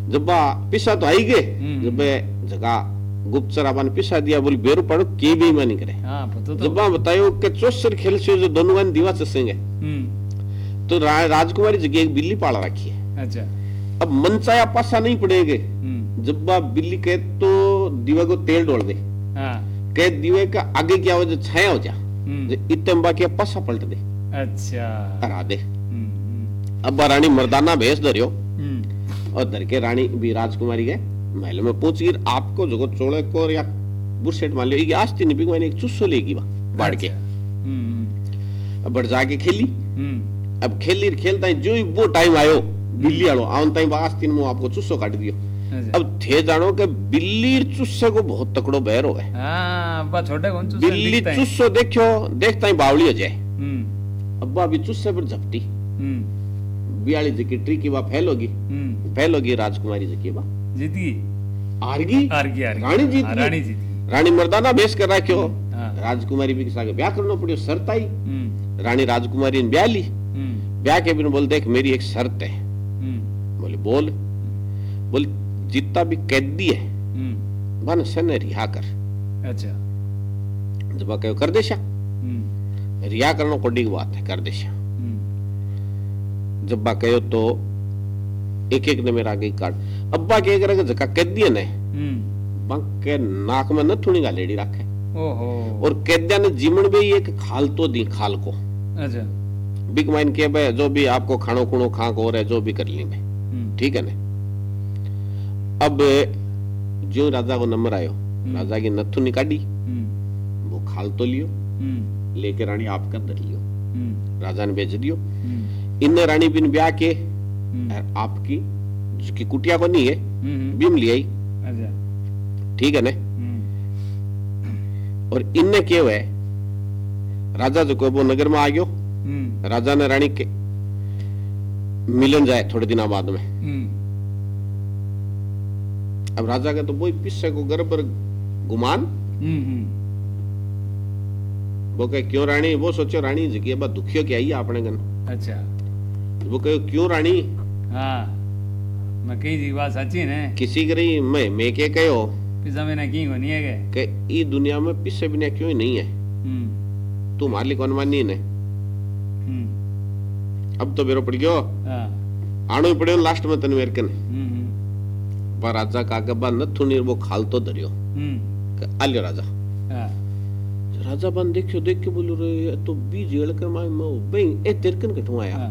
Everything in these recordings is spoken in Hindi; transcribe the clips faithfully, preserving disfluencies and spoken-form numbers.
जब पिसा तो आई गए जब जगह गुप्तचर अपन पिसा दिया बोली बेरू पड़ो के बेईमानी करे। हाँ, तो जब बतायो कि चौसर खेल से जो दोनों वन दीवा चसेंगे तो रा, राजकुमारी जगह एक बिल्ली पाला रखी है। अच्छा। अब मनचाया पासा नहीं पड़ेगे जब बिल्ली कहे तो दीवा को तेल डोल दे। हाँ। कह दीवे का आगे क्या हो जो छाया हो जा इतने बाकी पासा पलट दे। अच्छा। हरा दे। अब रानी मर्दाना भेस धरियो और धर के रानी भी राजकुमारी गए महल में पहुंच गई। आपको जो चोड़े को या बुरसेट मान लियो ये आस्ती नहीं मैंने एक चुस्सो लेगी वहां बाढ़ के अब बढ़ जाके खेली। अब खेली खेलता है जो वो टाइम आयो बिल्ली आलो आउन ताई आस्ती ने आपको चुस्सो काट दियो। अब थे जानो के बिल्ली चुस्से को बहुत तकड़ो बहर हो है। हां बा छोटे कौन चुस्से बिल्ली चुस्सो देखो देखता ही बावली हो जाए। अब अभी चुस्से पर झपटी बियाली जी की ट्री की बात फैलोगी फैलोगी राजकुमारी जी की बात जीती आरगी आरगी रानी जीत रानी जीती रानी मर्दाना भेस कर रखियो। राजकुमारी भी किसा के ब्याह करना पड़ियो शर्त आई। रानी राजकुमारी ने ब्याह ली ब्याह के बिन बोल देख मेरी एक शर्त है। बोले बोल बोल जितना भी कैदी है वन से रिहा कर। अच्छा। जब कहो कर देशा रिहा करना कोडी की बात है कर देशा। जब कहो तो एक एक ने मेरा आगे काट अब्बा के करेगा जका कैदी है ने के नाक में न थुनी गालेड़ी रखे। ओहो। और कैदिया ने जीवन में एक खाल तो दी खाल को। अच्छा। बिग माइन के भाई जो भी आपको खानो खुणो खा को रहे जो भी कर ली मैं ठीक है ना। अब जो राजा को नंबर आयो राजा की नथु निकाली वो खाल तो लियो लेके रानी आप कर दर लियो राजा ने भेज दियो। इन रानी बिन ब्याह के आपकी जिसकी कुटिया को नहीं है बीम लिया ठीक है ना। और इनने क्या हुआ राजा जो को वो नगर में आ गयो राजा ने रानी के मिलन जाए थोड़े दिनों बाद में। अब राजा का तो वही पिस्से को गर्भ पर गुमान वो कहे क्यों रानी वो सोचो रानी जगह बात दुखियो क्या आई आपने गन। अच्छा। वो कहे क्यों रानी। हाँ मैं कही जी बात सच्ची है किसी करी मैं मैं के कहो पिसा में ना की को नहीं है के ई दुनिया में पिस्से बिना क्यों ही नहीं है तू मालिक कौन मानी ने। अब तो बेरो पड़ गयो आनो ही पड़े लास्ट में तन वेरकन पर राजा का गब्बा नथु नीर वो खाल तो धरियो आलियो राजा। राजा बन देखियो देख के बोलो रे तो बीज एड़ के मां मैं बे ए तेरकन कठवाया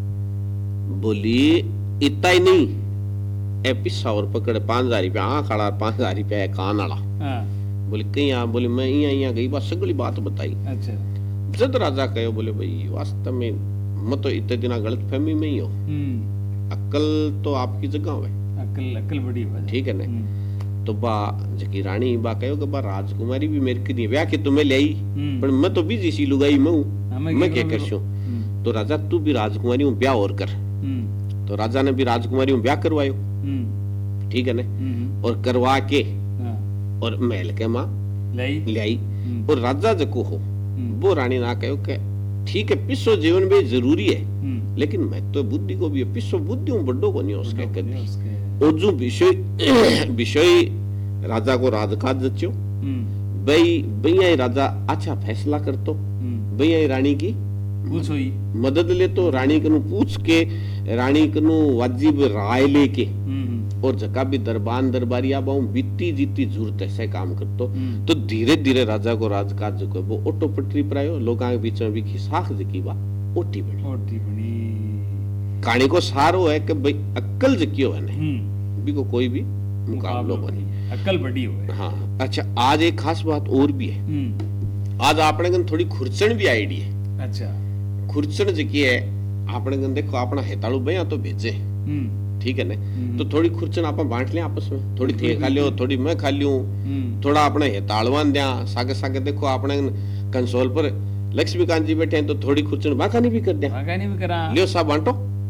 बोली इतना ही नहीं ए पिस्सा और पकड़ पांच हजार रुपया आंख आड़ा पांच हजार रुपया कान आड़ा। बोले कहीं आ बोले मैं यहाँ यहाँ गई बात सगली बात बताई। अच्छा। जद राजा कहो बोले भाई वास्तव में मैं तो इतने दिन गलत फहमी में ही हो अक्ल तो आपकी जगह है अक्ल अक्ल बड़ी है ठीक है ना। तो बा जकी रानी बा कहो कि बा राजकुमारी भी मेरे की ब्याह के तुम्हें ले आई पर मैं तो बिजी सी लुगाई मैं हूं मैं क्या कर छू तो राजा तू भी राजकुमारी हूं ब्याह और कर। तो राजा ने भी राजकुमारी हूं ब्याह करवायो ठीक है ना और करवा के और महल के मां ले आई। और राजा जको हो वो रानी ना कहो कि ठीक है पिस्सो जीवन में जरूरी है लेकिन मैं तो बुद्धि को भी पिस्सो बुद्धि हूं बड्डो को नहीं उसके कदी और जो विषय विषय राजा को राजकाज जच्यो भाई भैया राजा अच्छा फैसला कर तो भैया रानी की पूछो ही मदद ले तो रानी कनु पूछ के रानी कनु वाजिब राय लेके और जका भी दरबान दरबारिया बाऊ बीती जीती जरूरत ऐसे काम करतो तो धीरे धीरे राजा को राजकाज जो है वो ऑटो पटरी पर आयो लोगों के बीच में भी साख जकी बा ओटी बनी ओटी बनी कहानी को सारो है कि भाई अक्ल जकियो है ने भी को कोई भी मुकाबलो बनी अक्ल बड़ी हो। हाँ अच्छा आज एक खास बात और भी है आज आपने गन थोड़ी खुरचन भी आईडी है। अच्छा खुरचन जकी है आपने गन देखो अपना हेताड़ू भैया तो भेजे ठीक है ना तो थोड़ी खुरचन आप बांट लें आपस में थोड़ी थे खा लियो थोड़ी मैं खा लियो थोड़ा अपने हेताड़वान दिया सागे सागे देखो आपने कंसोल पर लक्ष्मीकांत जी बैठे हैं तो थोड़ी खुरचन बाखानी भी कर दिया बाखानी भी करा लियो सब बांटो